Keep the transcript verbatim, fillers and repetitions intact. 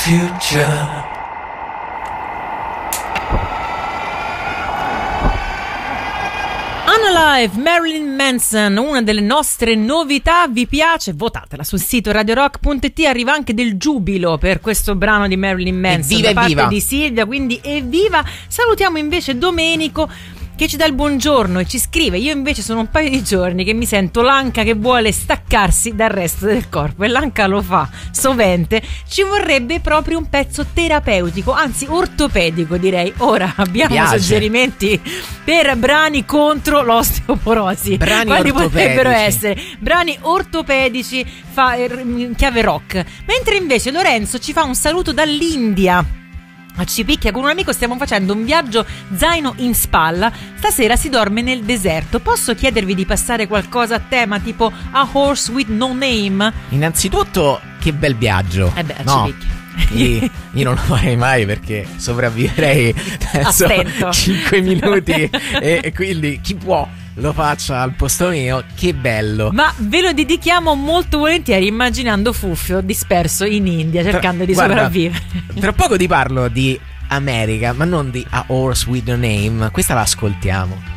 future. Unalive, Marilyn Manson, una delle nostre novità. Vi piace? Votatela sul sito radio rock punto it. Arriva anche del giubilo per questo brano di Marilyn Manson evviva, da parte evviva. di Silvia, quindi evviva. Salutiamo invece Domenico che ci dà il buongiorno e ci scrive: io invece sono un paio di giorni che mi sento l'anca che vuole staccarsi dal resto del corpo, e l'anca lo fa sovente. Ci vorrebbe proprio un pezzo terapeutico, anzi ortopedico direi. Ora abbiamo Piace. suggerimenti per brani contro l'osteoporosi. Brani Quali ortopedici. potrebbero essere? Brani ortopedici fa, in chiave rock. Mentre invece Lorenzo ci fa un saluto dall'India. Ci picchia: con un amico stiamo facendo un viaggio zaino in spalla, stasera si dorme nel deserto, posso chiedervi di passare qualcosa a tema tipo A Horse with No Name? Innanzitutto, che bel viaggio. Eh beh, no, ci picchia. io, io non lo farei mai perché sopravviverei penso Attento. cinque minuti e, e quindi chi può lo faccia al posto mio. Che bello. Ma ve lo dedichiamo molto volentieri, immaginando Fuffio disperso in India cercando di Guarda, sopravvivere. Tra poco ti parlo di America, ma non di A Horse with No Name. Questa la ascoltiamo.